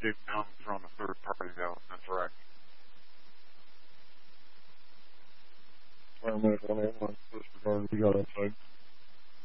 dig down from a third party, though. That's right. Paramedic 181, disregard, we got outside.